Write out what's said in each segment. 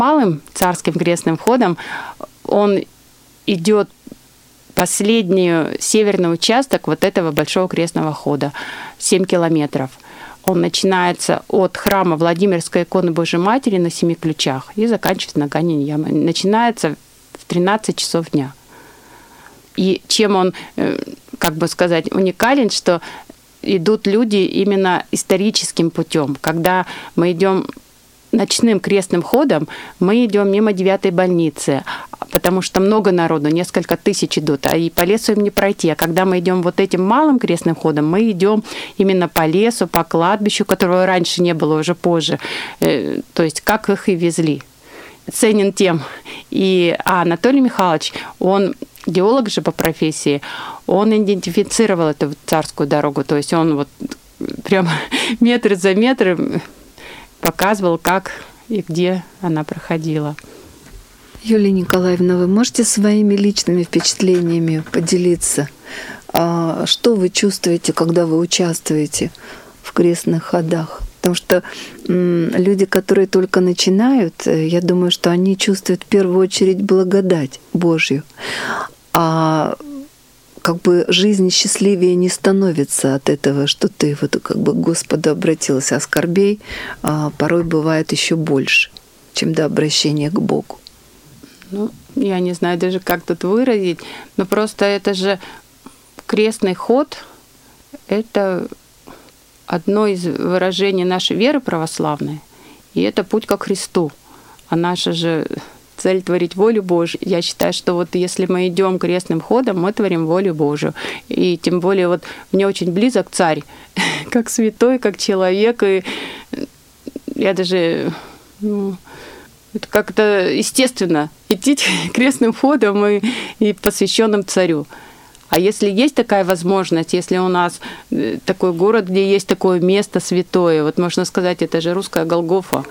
малым царским крестным ходом он идет последний северный участок вот этого большого крестного хода, 7 километров. Он начинается от храма Владимирской иконы Божьей Матери на 7 ключах и заканчивается на Ганиной яме. Начинается в 13 часов дня. И чем он, как бы сказать, уникален, что идут люди именно историческим путем. Когда мы идем ночным крестным ходом, мы идем мимо 9-й больницы, потому что много народу, несколько тысяч идут, и по лесу им не пройти. А когда мы идем вот этим малым крестным ходом, мы идем именно по лесу, по кладбищу, которого раньше не было, уже позже. То есть как их и везли. Ценен тем. И Анатолий Михайлович, он геолог же по профессии, он идентифицировал эту царскую дорогу. То есть он вот прям метр за метром показывал, как и где она проходила. Юлия Николаевна, вы можете своими личными впечатлениями поделиться? Что вы чувствуете, когда вы участвуете в крестных ходах? Потому что люди, которые только начинают, я думаю, что они чувствуют в первую очередь благодать Божью. А как бы жизнь счастливее не становится от этого, что ты вот как бы к Господу обратился, а скорбей порой бывает еще больше, чем до обращения к Богу. Ну, я не знаю даже, как тут выразить, но просто это же крестный ход, это одно из выражений нашей веры православной, и это путь ко Христу. А наша же цель творить волю Божью. Я считаю, что вот если мы идем крестным ходом, мы творим волю Божию. И тем более вот мне очень близок царь, как святой, как человек. И я даже... это как-то естественно идти крестным ходом и посвященным царю. А если есть такая возможность, если у нас такой город, где есть такое место святое, вот можно сказать, это же русская Голгофа,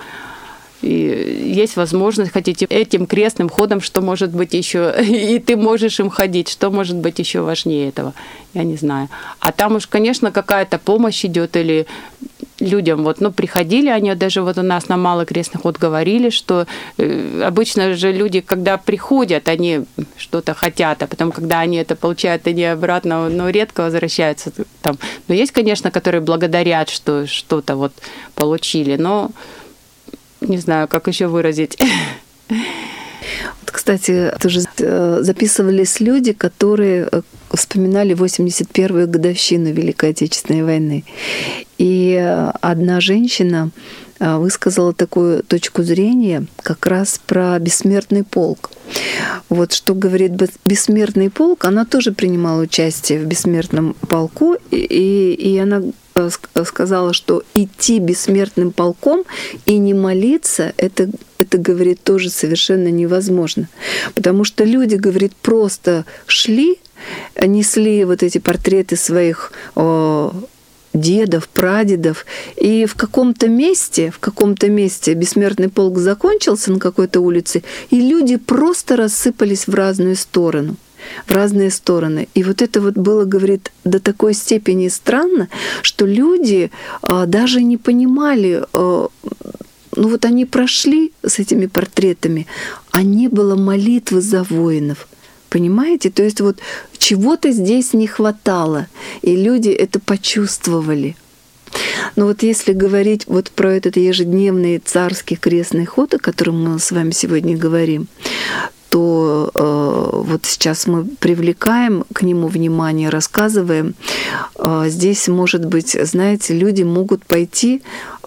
и есть возможность ходить этим крестным ходом, что может быть еще, и ты можешь им ходить, что может быть еще важнее этого, я не знаю. А там уж, конечно, какая-то помощь идет или людям, вот, ну, приходили они, даже вот у нас на Малый крестный ход говорили, что обычно же люди, когда приходят, они что-то хотят, а потом, когда они это получают, они обратно, ну, редко возвращаются там. Но есть, конечно, которые благодарят, что что-то вот получили, но не знаю, как еще выразить. Вот, кстати, тоже записывались люди, которые вспоминали 81-ю годовщину Великой Отечественной войны. И одна женщина высказала такую точку зрения как раз про бессмертный полк. Вот что говорит бессмертный полк, она тоже принимала участие в бессмертном полку, и она сказала, что идти бессмертным полком и не молиться, это говорит, тоже совершенно невозможно. Потому что люди, говорит, просто шли, несли вот эти портреты своих дедов, прадедов, и в каком-то месте бессмертный полк закончился на какой-то улице, и люди просто рассыпались в разные стороны. И вот это вот было, говорит, до такой степени странно, что люди даже не понимали, ну вот они прошли с этими портретами, а не было молитвы за воинов. Понимаете? То есть вот чего-то здесь не хватало, и люди это почувствовали. Но вот если говорить вот про этот ежедневный царский крестный ход, о котором мы с вами сегодня говорим, то вот сейчас мы привлекаем к нему внимание, рассказываем. Здесь, может быть, знаете, люди могут пойти,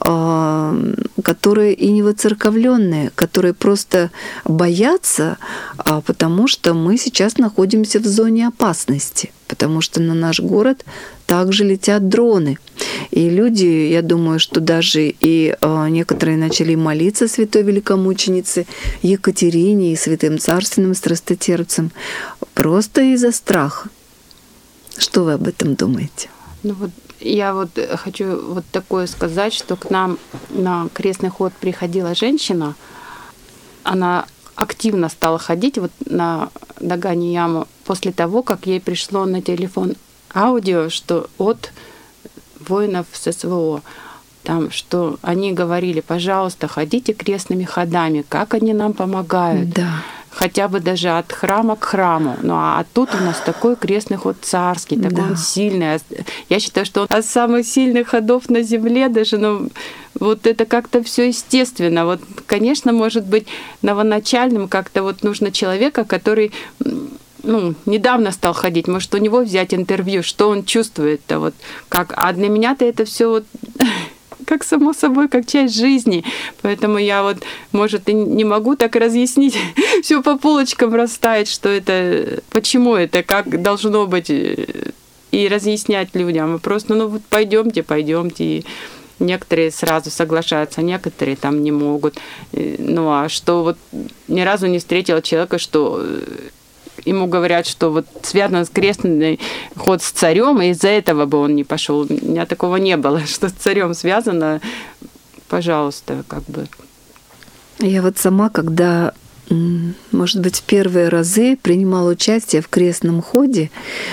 которые и не воцерковленные, которые просто боятся, потому что мы сейчас находимся в зоне опасности, потому что на наш город также летят дроны. И люди, я думаю, что даже и некоторые начали молиться святой великомученице Екатерине и святым царственным страстотерпцам просто из-за страха. Что вы об этом думаете? Ну вот я вот хочу вот такое сказать, что к нам на крестный ход приходила женщина, она активно стала ходить вот на Ганиную яму после того, как ей пришло на телефон аудио, что от воинов ССВО. там, что они говорили, пожалуйста, ходите крестными ходами, как они нам помогают. Да. Хотя бы даже от храма к храму. Ну а тут у нас такой крестный ход царский, такой он сильный. Я считаю, что он от самых сильных ходов на земле даже, ну, вот это как-то все естественно. Вот, конечно, может быть, новоначальным как-то вот нужно человека, который, ну, недавно стал ходить, может, у него взять интервью, что он чувствует-то, вот как. А для меня-то это все вот как само собой, как часть жизни. Поэтому я вот, может, и не могу так разъяснить, все по полочкам расставить, что это, почему это, как должно быть, и разъяснять людям. Просто, ну вот пойдемте. И некоторые сразу соглашаются, некоторые там не могут. Ну а что вот ни разу не встретила человека, что ему говорят, что вот связан крестный ход с царем, и из-за этого бы он не пошел. У меня такого не было, что с царем связано. Пожалуйста, как бы. Я вот сама, когда, может быть, в первые разы принимала участие в крестном ходе,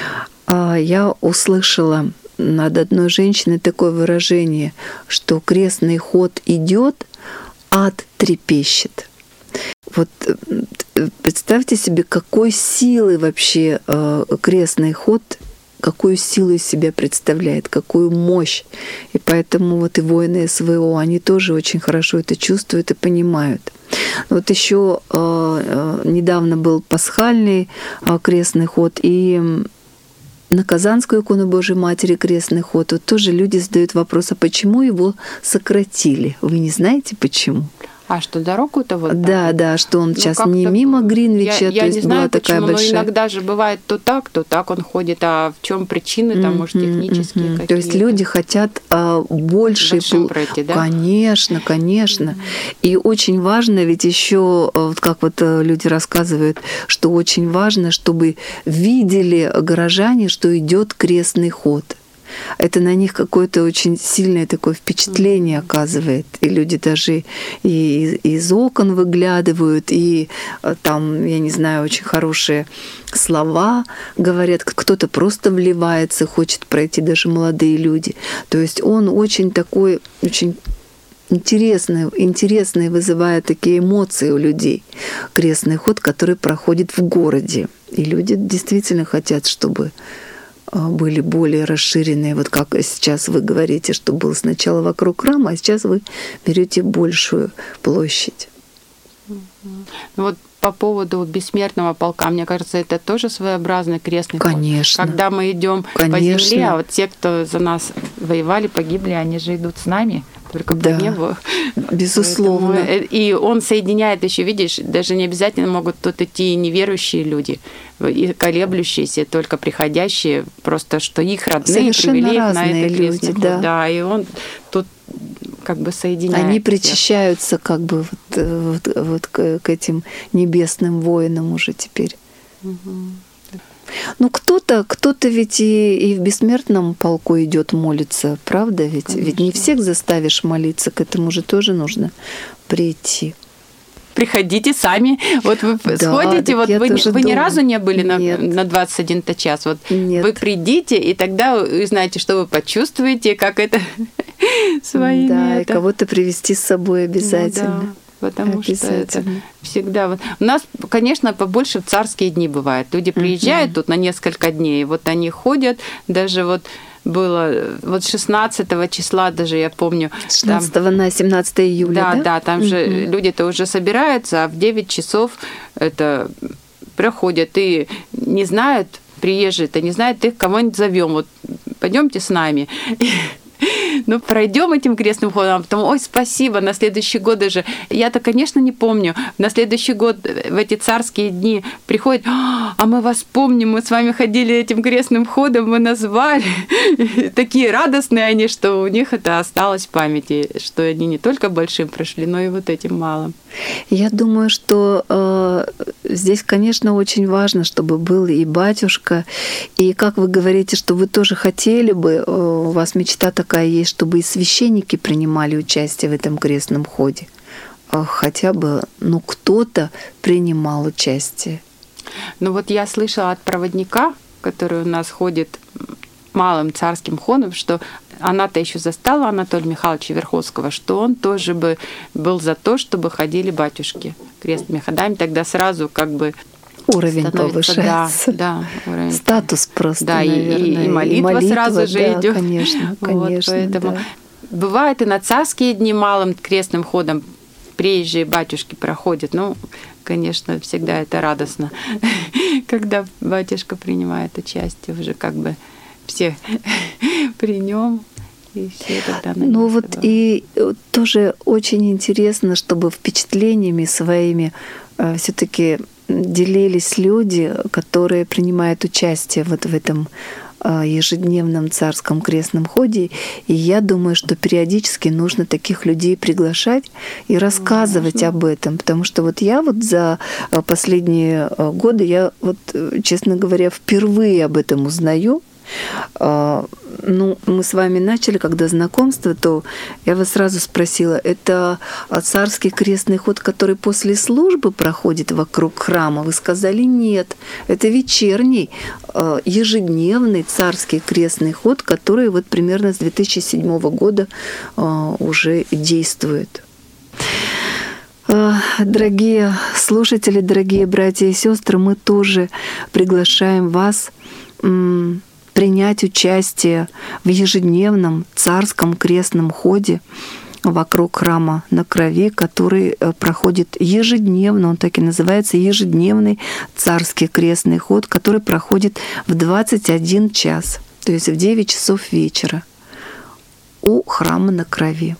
я услышала над одной женщиной такое выражение, что крестный ход идет, ад трепещет. Вот представьте себе, какой силы вообще крестный ход, какую силу из себя представляет, какую мощь. И поэтому вот и воины СВО, они тоже очень хорошо это чувствуют и понимают. Вот еще недавно был пасхальный крестный ход, и на Казанскую икону Божией Матери крестный ход. Вот тоже люди задают вопрос, а почему его сократили? Вы не знаете почему? А что, дорогу-то вот? Да, что он сейчас не мимо Гринвича, я то есть не знаю, была такая почему, большая. Но иногда же бывает то так он ходит, а в чем причины, там, может, технические какие-то. То есть люди хотят больше пройти, да? Конечно. И очень важно, ведь еще, вот как вот люди рассказывают, что очень важно, чтобы видели горожане, что идет крестный ход. Это на них какое-то очень сильное такое впечатление оказывает. И люди даже и из окон выглядывают, и там, я не знаю, очень хорошие слова говорят. Кто-то просто вливается, хочет пройти, даже молодые люди. То есть он очень такой, очень интересный, вызывает такие эмоции у людей. Крестный ход, который проходит в городе. И люди действительно хотят, чтобы были более расширенные, вот как сейчас вы говорите, что был сначала вокруг храма, а сейчас вы берете большую площадь. Ну вот по поводу бессмертного полка, мне кажется, это тоже своеобразный крестный ход. Конечно. Когда мы идем по земле, а вот те, кто за нас воевали, погибли, они же идут с нами. Только по небу. Безусловно. И он соединяет еще, видишь, даже не обязательно могут тут идти неверующие люди, и колеблющиеся, только приходящие, просто что их родные привели их на этот крестный ход. Да, и он тут как бы соединяет. Они причащаются как бы вот к этим небесным воинам уже теперь. Ну, кто-то ведь и в бессмертном полку идет молиться, правда? Ведь не всех заставишь молиться, к этому же тоже нужно прийти. Приходите сами. Вот вы сходите, вот вы ни разу не были на 21 час. Вот Нет. вы придите, и тогда вы знаете, что вы почувствуете, как это своими. Да, и кого-то привести с собой обязательно. Ну, да. Потому что это всегда... У нас, конечно, побольше в царские дни бывает. Люди приезжают тут на несколько дней, вот они ходят, даже вот было вот 16 числа даже, я помню. 16 на 17 июля, да, там же люди-то уже собираются, а в 9 часов это проходят и не знают, приезжие-то не знают, их кого-нибудь зовем, вот пойдемте с нами. Ну, пройдем этим крестным ходом, а потом, ой, спасибо, на следующий год даже. Я-то, конечно, не помню. На следующий год в эти царские дни приходят, а мы вас помним, мы с вами ходили этим крестным ходом, мы назвали. Такие радостные они, что у них это осталось в памяти, что они не только большим прошли, но и вот этим малым. Я думаю, что здесь, конечно, очень важно, чтобы был и батюшка, и, как вы говорите, что вы тоже хотели бы, у вас мечта такая есть, чтобы и священники принимали участие в этом крестном ходе. Хотя бы, кто-то принимал участие. Ну вот я слышала от проводника, который у нас ходит малым царским ходом, что она-то еще застала Анатолия Михайловича Верховского, что он тоже бы был за то, чтобы ходили батюшки крестными ходами. Тогда сразу как бы уровень повышается. Да, уровень. Статус просто, да, наверное. И молитва сразу же да, идет. Конечно, конечно. Вот, поэтому да. бывает и на царские дни малым крестным ходом приезжие батюшки проходят. Ну, конечно, всегда это радостно, когда батюшка принимает участие, уже как бы все при нем. И все тогда ну вот и тоже очень интересно, чтобы впечатлениями своими все-таки делились люди, которые принимают участие вот в этом ежедневном царском крестном ходе. И я думаю, что периодически нужно таких людей приглашать и рассказывать об этом. Потому что вот я вот за последние годы, я вот, честно говоря, впервые об этом узнаю. Ну, мы с вами начали, когда знакомство, то я вас сразу спросила, это царский крестный ход, который после службы проходит вокруг храма? Вы сказали нет, это вечерний, ежедневный царский крестный ход, который вот примерно с 2007 года уже действует. Дорогие слушатели, дорогие братья и сестры, мы тоже приглашаем вас принять участие в ежедневном царском крестном ходе вокруг храма на Крови, который проходит ежедневно, он так и называется, ежедневный царский крестный ход, который проходит в 21 час, то есть в 9 часов вечера у храма на Крови.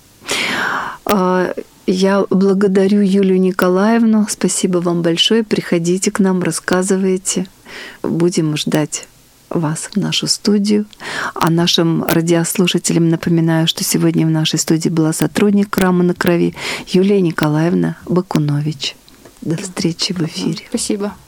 Я благодарю Юлию Николаевну, спасибо вам большое, приходите к нам, рассказывайте, будем ждать вас в нашу студию. А нашим радиослушателям напоминаю, что сегодня в нашей студии была сотрудник храма на Крови Юлия Николаевна Бакунович. До встречи в эфире. Спасибо.